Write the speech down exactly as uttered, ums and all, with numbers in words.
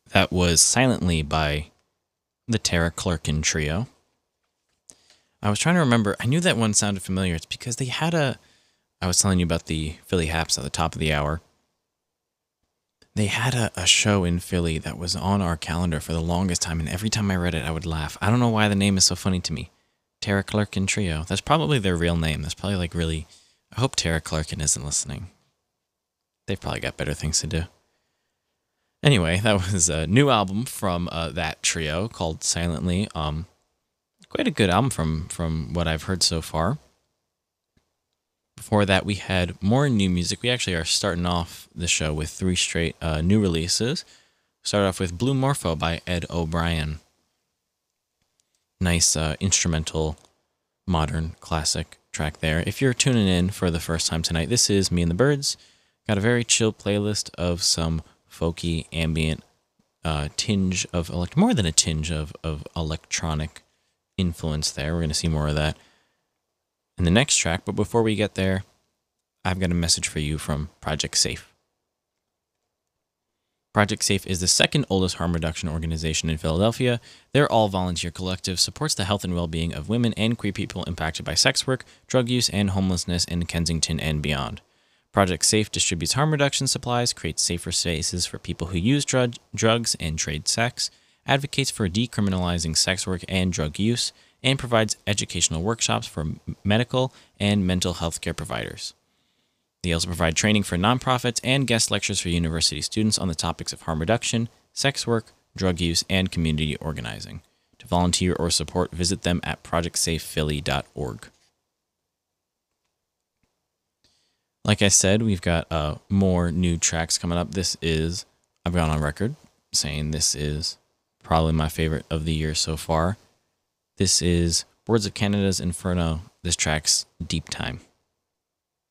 That was Silently by the Tara Clerkin Trio. I was trying to remember. I knew that one sounded familiar. It's because they had a... I was telling you about the Philly Haps at the top of the hour. They had a, a show in Philly that was on our calendar for the longest time, and every time I read it, I would laugh. I don't know why the name is so funny to me. Tara Clerkin Trio. That's probably their real name. That's probably like really... I hope Tara Clerkin isn't listening. They've probably got better things to do. Anyway, that was a new album from uh, that trio called Silently. Um, quite a good album from, from what I've heard so far. Before that, we had more new music. We actually are starting off the show with three straight uh, new releases. Started off with Blue Morpho by Ed O'Brien. Nice uh, instrumental, modern, classic track there. If you're tuning in for the first time tonight, this is Me and the Birds. Got a very chill playlist of some folky, ambient uh, tinge of elect more than a tinge of, of electronic influence there. We're going to see more of that in the next track. But before we get there, I've got a message for you from Project Safe. Project Safe is the second oldest harm reduction organization in Philadelphia. Their all-volunteer collective supports the health and well-being of women and queer people impacted by sex work, drug use, and homelessness in Kensington and beyond. Project Safe distributes harm reduction supplies, creates safer spaces for people who use drug, drugs and trade sex, advocates for decriminalizing sex work and drug use, and provides educational workshops for medical and mental health care providers. They also provide training for nonprofits and guest lectures for university students on the topics of harm reduction, sex work, drug use, and community organizing. To volunteer or support, visit them at project safe philly dot org. Like I said, we've got uh, more new tracks coming up. This is, I've gone on record saying this is probably my favorite of the year so far. This is Words of Canada's Inferno. This track's Deep Time.